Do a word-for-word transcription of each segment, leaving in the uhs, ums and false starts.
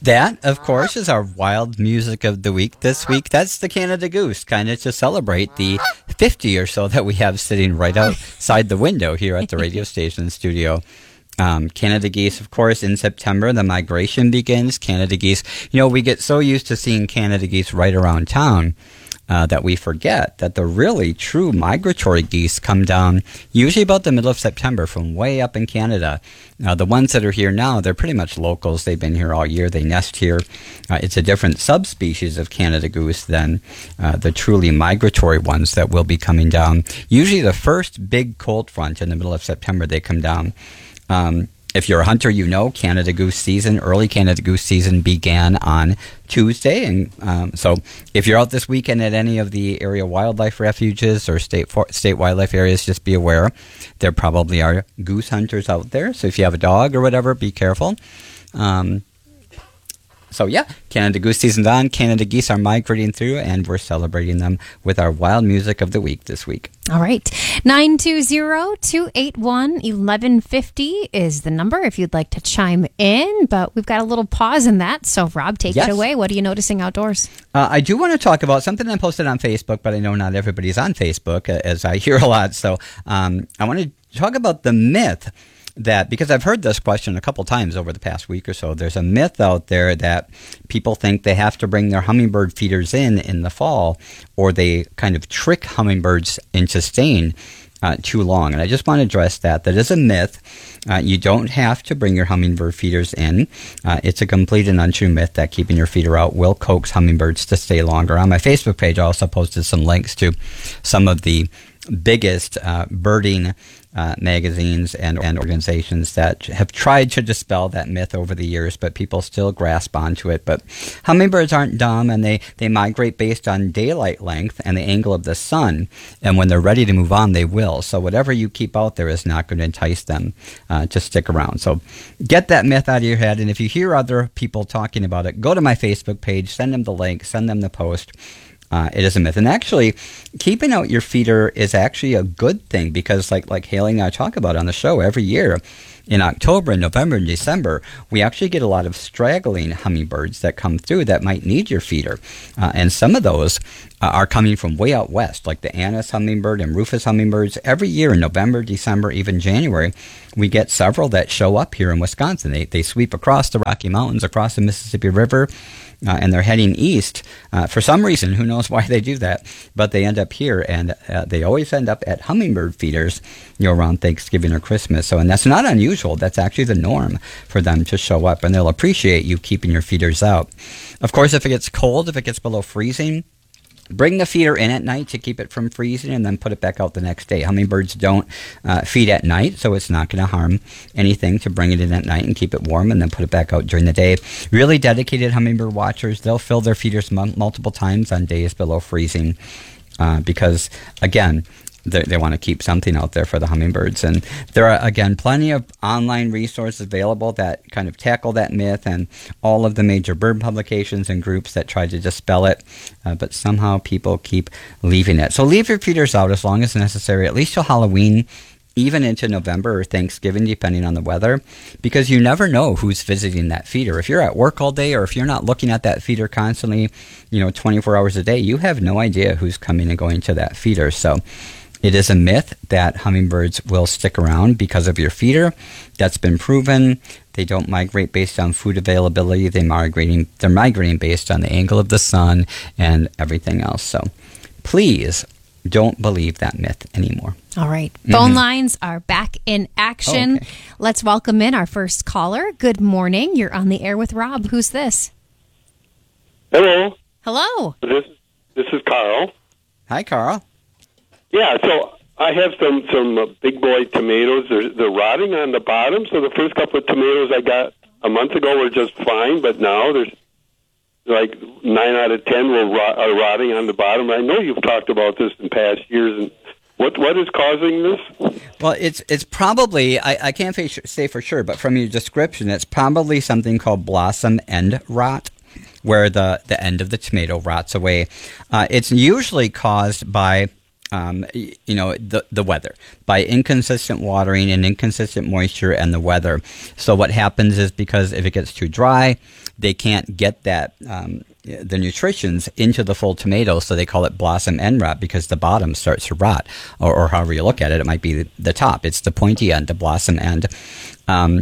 That, of course, is our wild music of the week this week. That's the Canada Goose, kind of to celebrate the fifty or so that we have sitting right outside the window here at the radio station studio. Um, Canada geese, of course, in September, the migration begins. Canada geese, you know, we get so used to seeing Canada geese right around town uh, that we forget that the really true migratory geese come down usually about the middle of September from way up in Canada. Now, the ones that are here now, they're pretty much locals. They've been here all year. They nest here. Uh, it's a different subspecies of Canada goose than uh, the truly migratory ones that will be coming down. Usually the first big cold front in the middle of September, they come down. Um, if you're a hunter, you know Canada goose season, early Canada goose season began on Tuesday. And um, so if you're out this weekend at any of the area wildlife refuges or state for, state wildlife areas, just be aware there probably are goose hunters out there. So if you have a dog or whatever, be careful. Um, So, yeah, Canada Goose season's on. Canada geese are migrating through, and we're celebrating them with our wild music of the week this week. All right. nine two zero, two eight one, one one five zero is the number if you'd like to chime in. But we've got a little pause in that. So, Rob, take yes. it away. What are you noticing outdoors? Uh, I do want to talk about something I posted on Facebook, but I know not everybody's on Facebook, uh, as I hear a lot. So, um, I want to talk about the myth that, because I've heard this question a couple times over the past week or so, there's a myth out there that people think they have to bring their hummingbird feeders in in the fall, or they kind of trick hummingbirds into staying uh, too long. And I just want to address that. That is a myth. Uh, you don't have to bring your hummingbird feeders in. Uh, it's a complete and untrue myth that keeping your feeder out will coax hummingbirds to stay longer. On my Facebook page, I also posted some links to some of the biggest uh, birding uh, magazines and, and organizations that have tried to dispel that myth over the years, but people still grasp onto it. But hummingbirds aren't dumb, and they, they migrate based on daylight length and the angle of the sun, and when they're ready to move on, they will. So whatever you keep out there is not going to entice them uh, to stick around. So get that myth out of your head, and if you hear other people talking about it, go to my Facebook page, send them the link, send them the post. Uh, it is a myth. And actually, keeping out your feeder is actually a good thing, because like like Haley and I talk about on the show every year, in October and November and December, we actually get a lot of straggling hummingbirds that come through that might need your feeder. Uh, and some of those uh, are coming from way out west, like the Annis hummingbird and Rufus hummingbirds. Every year in November, December, even January, we get several that show up here in Wisconsin. They, they sweep across the Rocky Mountains, across the Mississippi River, Uh, and they're heading east uh, for some reason. Who knows why they do that? But they end up here, and uh, they always end up at hummingbird feeders, you know, around Thanksgiving or Christmas. So, and that's not unusual. That's actually the norm for them to show up, and they'll appreciate you keeping your feeders out. Of course, if it gets cold, if it gets below freezing, bring the feeder in at night to keep it from freezing, and then put it back out the next day. Hummingbirds don't uh, feed at night, so it's not going to harm anything to bring it in at night and keep it warm, and then put it back out during the day. Really dedicated hummingbird watchers, they'll fill their feeders m- multiple times on days below freezing uh, because, again, they, they want to keep something out there for the hummingbirds. And there are, again, plenty of online resources available that kind of tackle that myth, and all of the major bird publications and groups that try to dispel it, uh, but somehow people keep leaving it. So leave your feeders out as long as necessary, at least till Halloween, even into November or Thanksgiving, depending on the weather, because you never know who's visiting that feeder. If you're at work all day, or if you're not looking at that feeder constantly, you know, twenty-four hours a day, you have no idea who's coming and going to that feeder. So it is a myth that hummingbirds will stick around because of your feeder. That's been proven. They don't migrate based on food availability. They migrating, they're migrating based on the angle of the sun and everything else. So please don't believe that myth anymore. All right. Phone Mm-hmm. lines are back in action. Oh, okay. Let's welcome in our first caller. Good morning. You're on the air with Rob. Who's this? Hello. Hello. This this is Carl. Hi, Carl. Yeah, so I have some some uh, big boy tomatoes. They're they're rotting on the bottom. So the first couple of tomatoes I got a month ago were just fine, but now there's like nine out of ten will rot, are rotting on the bottom. I know you've talked about this in past years. And what what is causing this? Well, it's it's probably, I, I can't say for sure, but from your description, it's probably something called blossom end rot, where the, the end of the tomato rots away. Uh, it's usually caused by um, y- you know, the the weather, by inconsistent watering and inconsistent moisture and the weather. So what happens is, because if it gets too dry, they can't get that um, the nutritions into the full tomato, so they call it blossom end rot, because the bottom starts to rot, or, or however you look at it, it might be the, the top. It's the pointy end, the blossom end. Um,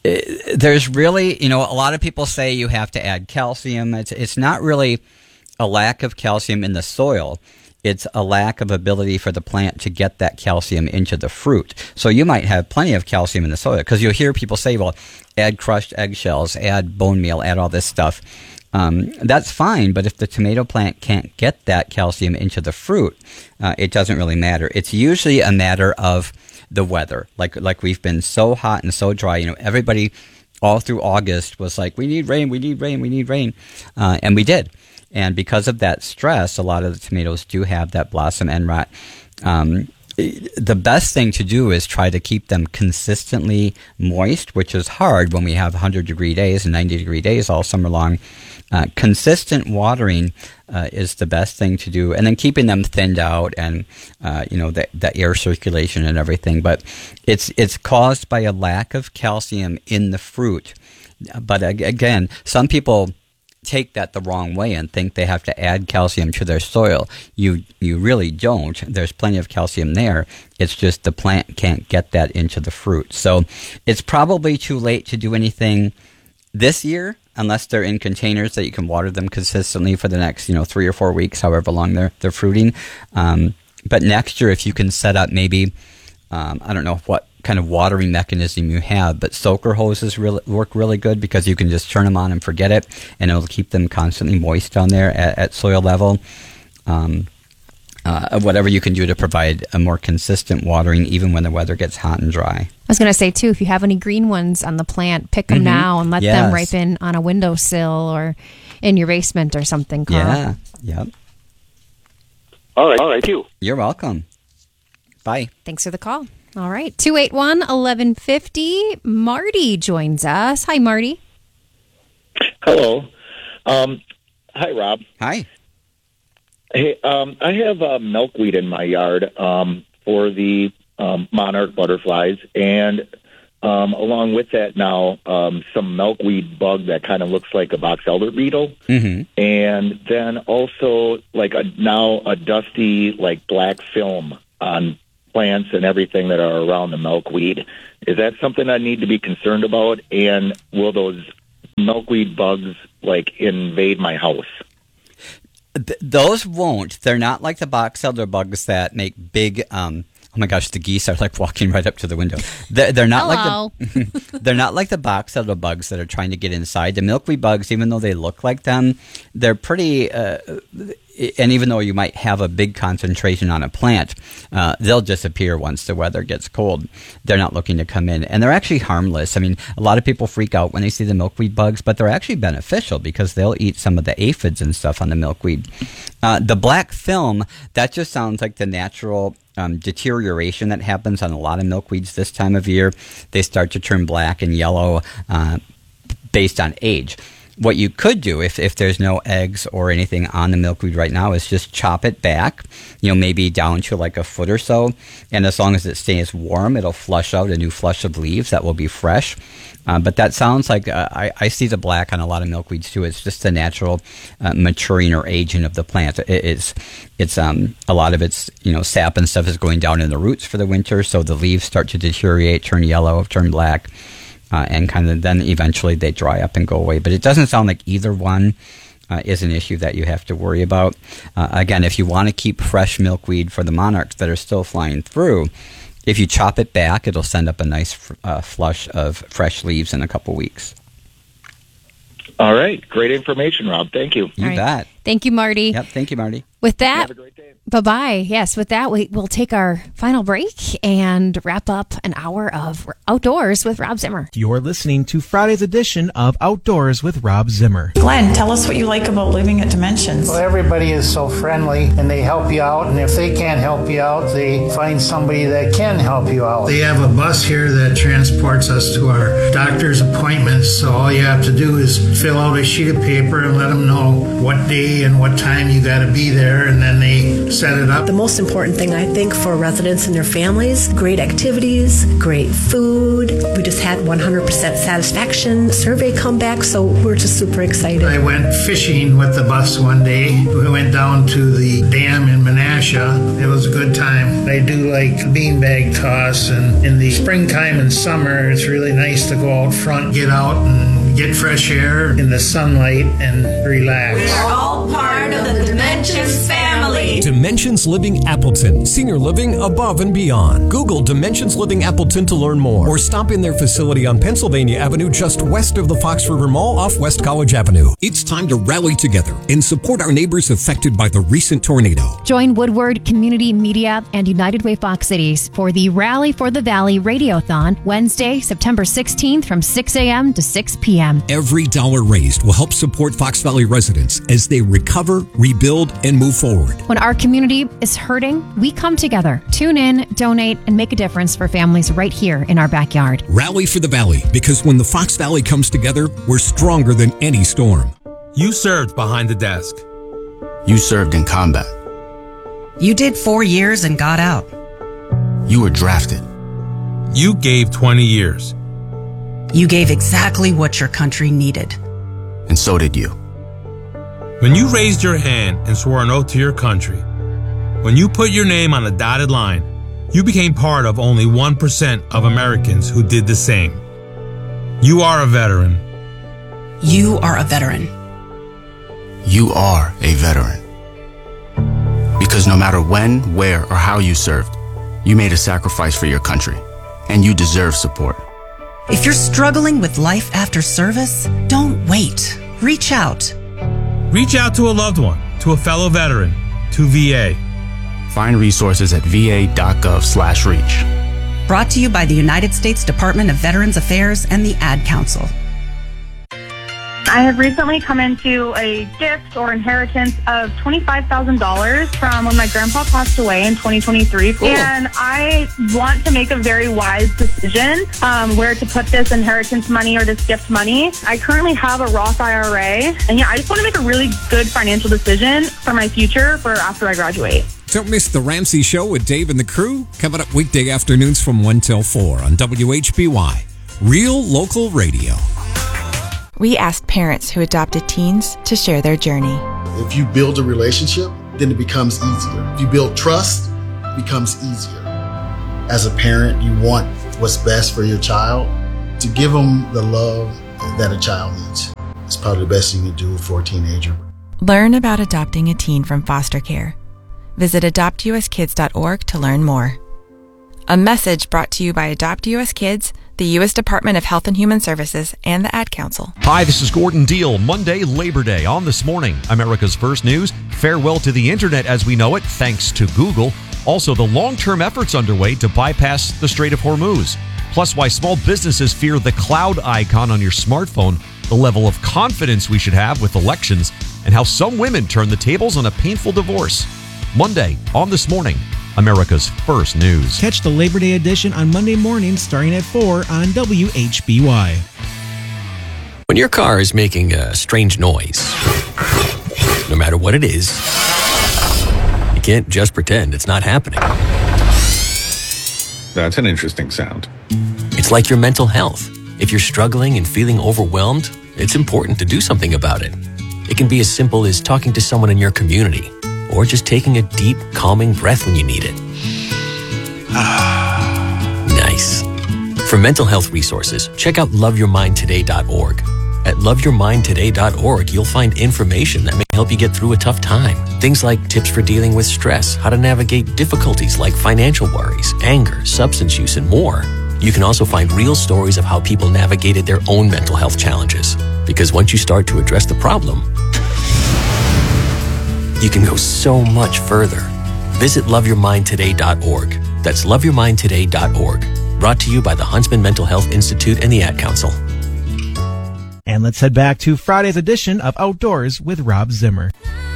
it, there's really, you know, a lot of people say you have to add calcium. It's it's not really a lack of calcium in the soil. It's a lack of ability for the plant to get that calcium into the fruit. So you might have plenty of calcium in the soil, because you'll hear people say, well, add crushed eggshells, add bone meal, add all this stuff. Um, that's fine, but if the tomato plant can't get that calcium into the fruit, uh, it doesn't really matter. It's usually a matter of the weather. Like like we've been so hot and so dry. You know, everybody all through August was like, we need rain, we need rain, we need rain. Uh, and we did. And because of that stress, a lot of the tomatoes do have that blossom end rot. Um, the best thing to do is try to keep them consistently moist, which is hard when we have one hundred degree days and ninety degree days all summer long. Uh, consistent watering uh, is the best thing to do, and then keeping them thinned out, and uh, you know the, the air circulation and everything. But it's it's caused by a lack of calcium in the fruit. But again, some people take that the wrong way and think they have to add calcium to their soil. You you really don't. There's plenty of calcium there. It's just the plant can't get that into the fruit. So it's probably too late to do anything this year, unless they're in containers that you can water them consistently for the next, you know, three or four weeks, however long they're they're fruiting. Um, but next year, if you can set up maybe, um, I don't know what kind of watering mechanism you have, but soaker hoses really work really good, because you can just turn them on and forget it, and it'll keep them constantly moist down there at, at soil level. Um, uh, whatever you can do to provide a more consistent watering, even when the weather gets hot and dry. I was going to say, too, if you have any green ones on the plant, pick them mm-hmm. now and let yes. them ripen on a windowsill or in your basement or something, Carl. Yeah, yep. All right, all right, thank you. You're welcome. Bye. Thanks for the call. All right, two eight one, eleven fifty. Marty joins us. Hi, Marty. Hello. Um, hi, Rob. Hi. Hey, um, I have uh, milkweed in my yard um, for the um, monarch butterflies, and um, along with that now, um, some milkweed bug that kind of looks like a box elder beetle, mm-hmm. and then also like a now a dusty like black film on plants and everything that are around the milkweed. Is that something I need to be concerned about? And will those milkweed bugs like invade my house? Th- those won't. They're not like the box elder bugs that make big. Um, oh my gosh, the geese are like walking right up to the window. They're, they're not Hello. like the. They're not like the box elder bugs that are trying to get inside. The milkweed bugs, even though they look like them, they're pretty. Uh, and even though you might have a big concentration on a plant, uh, they'll disappear once the weather gets cold. They're not looking to come in. And they're actually harmless. I mean, a lot of people freak out when they see the milkweed bugs, but they're actually beneficial, because they'll eat some of the aphids and stuff on the milkweed. Uh, the black film, that just sounds like the natural um, deterioration that happens on a lot of milkweeds this time of year. They start to turn black and yellow uh, based on age. What you could do, if, if there's no eggs or anything on the milkweed right now, is just chop it back, you know, maybe down to like a foot or so. And as long as it stays warm, it'll flush out a new flush of leaves that will be fresh. Uh, but that sounds like, uh, I, I see the black on a lot of milkweeds too. It's just the natural uh, maturing or aging of the plant. It, it's, it's um, a lot of its, you know, sap and stuff is going down in the roots for the winter. So the leaves start to deteriorate, turn yellow, turn black. Uh, and kind of then eventually they dry up and go away. But it doesn't sound like either one uh, is an issue that you have to worry about. Uh, again, if you want to keep fresh milkweed for the monarchs that are still flying through, if you chop it back, it'll send up a nice uh, flush of fresh leaves in a couple weeks. All right. Great information, Rob. Thank you. You right. bet. Thank you, Marty. Yep. Thank you, Marty. With that, Have a great day. bye-bye. Yes, with that, we, we'll take our final break and wrap up an hour of Outdoors with Rob Zimmer. You're listening to Friday's edition of Outdoors with Rob Zimmer. Glenn, tell us what you like about living at Dimensions. Well, everybody is so friendly, and they help you out, and if they can't help you out, they find somebody that can help you out. They have a bus here that transports us to our doctor's appointments, so all you have to do is fill out a sheet of paper and let them know what day day and what time you got to be there, and then they set it up. The most important thing, I think, for residents and their families, great activities, great food. We just had one hundred percent satisfaction survey come back, so we're just super excited. I went fishing with the bus one day. We went down to the dam in Menasha. It was a good time. They do like beanbag toss, and in the springtime and summer, it's really nice to go out front, get out and get fresh air in the sunlight and relax. We're all part of the Dimensions family. Dimensions Living Appleton. Senior living above and beyond. Google Dimensions Living Appleton to learn more, or stop in their facility on Pennsylvania Avenue just west of the Fox River Mall off West College Avenue. It's time to rally together and support our neighbors affected by the recent tornado. Join Woodward Community Media and United Way Fox Cities for the Rally for the Valley Radiothon, Wednesday, September sixteenth from six a.m. to six p.m. Every dollar raised will help support Fox Valley residents as they recover, rebuild, and move forward. When our community is hurting, we come together. Tune in, donate, and make a difference for families right here in our backyard. Rally for the Valley, because when the Fox Valley comes together, we're stronger than any storm. You served behind the desk. You served in combat. You did four years and got out. You were drafted. You gave twenty years. You gave exactly what your country needed. And so did you. When you raised your hand and swore an oath to your country, when you put your name on a dotted line, you became part of only one percent of Americans who did the same. You are a veteran. You are a veteran. You are a veteran. Because no matter when, where, or how you served, you made a sacrifice for your country, and you deserve support. If you're struggling with life after service, don't wait. Reach out. Reach out to a loved one, to a fellow veteran, to V A. Find resources at va.gov slash reach. Brought to you by the United States Department of Veterans Affairs and the Ad Council. I have recently come into a gift or inheritance of twenty-five thousand dollars from when my grandpa passed away in twenty twenty-three. Cool. And I want to make a very wise decision um, where to put this inheritance money or this gift money. I currently have a Roth I R A. And yeah, I just want to make a really good financial decision for my future for after I graduate. Don't miss The Ramsey Show with Dave and the crew. Coming up weekday afternoons from one till four on W H B Y. Real local radio. We asked parents who adopted teens to share their journey. If you build a relationship, then it becomes easier. If you build trust, it becomes easier. As a parent, you want what's best for your child. To give them the love that a child needs. It's probably the best you can do for a teenager. Learn about adopting a teen from foster care. Visit adopt u s kids dot org to learn more. A message brought to you by Adopt U S Kids, the U S Department of Health and Human Services, and the Ad Council. Hi, this is Gordon Deal. Monday, Labor Day. On This Morning, America's First News. Farewell to the internet as we know it, thanks to Google. Also, the long-term efforts underway to bypass the Strait of Hormuz. Plus, why small businesses fear the cloud icon on your smartphone, the level of confidence we should have with elections, and how some women turn the tables on a painful divorce. Monday, On This Morning, America's First News. Catch the Labor Day edition on Monday mornings starting at four on W H B Y. When your car is making a strange noise, no matter what it is, you can't just pretend it's not happening. That's an interesting sound. It's like your mental health. If you're struggling and feeling overwhelmed, it's important to do something about it. It can be as simple as talking to someone in your community, or just taking a deep, calming breath when you need it. Nice. For mental health resources, check out love your mind today dot org. At love your mind today dot org, you'll find information that may help you get through a tough time. Things like tips for dealing with stress, how to navigate difficulties like financial worries, anger, substance use, and more. You can also find real stories of how people navigated their own mental health challenges. Because once you start to address the problem, you can go so much further. Visit love your mind today dot org. That's love your mind today dot org. Brought to you by the Huntsman Mental Health Institute and the Ad Council. And let's head back to Friday's edition of Outdoors with Rob Zimmer.